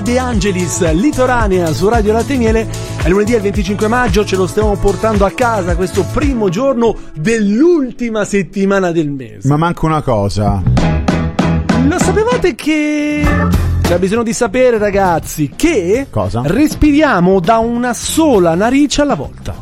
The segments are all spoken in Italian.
De Angelis, Litoranea su Radio Latte e Miele. È lunedì, il 25 maggio, ce lo stiamo portando a casa questo primo giorno dell'ultima settimana del mese. Ma manca una cosa. Lo sapevate che... C'è bisogno di sapere, ragazzi, che... Cosa? Respiriamo da una sola narice alla volta.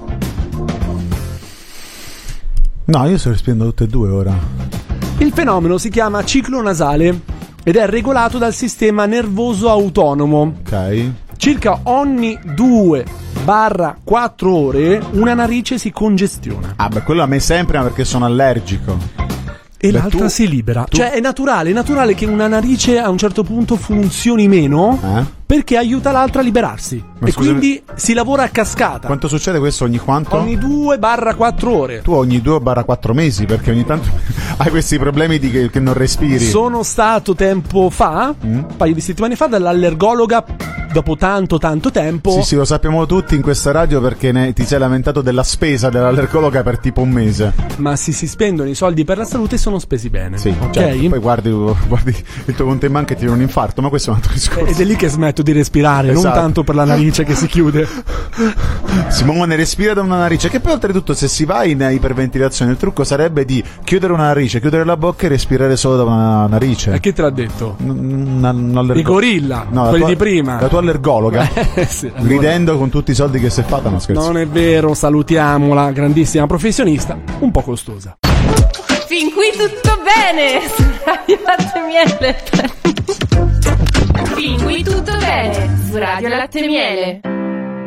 No, io sto respirando tutte e due ora. Il fenomeno si chiama ciclo nasale ed è regolato dal sistema nervoso autonomo. Ok. Circa ogni 2-4 ore una narice si congestiona. Ah, beh, quello a me sempre, ma perché sono allergico. E l'altra si libera. Cioè è naturale che una narice a un certo punto funzioni meno perché aiuta l'altra a liberarsi. Ma e scusami, quindi si lavora a cascata. Quanto succede questo ogni quanto? Ogni 2-4 ore. Tu ogni 2-4 mesi, perché ogni tanto hai questi problemi di che non respiri. Sono stato tempo fa, un paio di settimane fa, dall'allergologa dopo tanto tempo. Sì, lo sappiamo tutti in questa radio perché ti sei lamentato della spesa dell'allergologa per tipo un mese. Ma si spendono i soldi per la salute e sono spesi bene. Sì, ok? Certo. Poi guardi il tuo conto in banca e ti viene un infarto, ma questo è un altro discorso. Ed è lì che smetto di respirare, esatto. Non tanto per la narice che si chiude. Simone respira da una narice, che poi oltretutto se si va in iperventilazione il trucco sarebbe di chiudere una narice, chiudere la bocca e respirare solo da una narice. E che te l'ha detto? I gorilla, no, quelli di prima. La tua allergologa sì, ridendo con tutti i soldi che si è fatta, no scherzo. Non è vero, salutiamola, grandissima professionista, un po' costosa. Fin qui tutto bene su Radio Latte e Miele. Fin qui tutto bene su Radio Latte e Miele.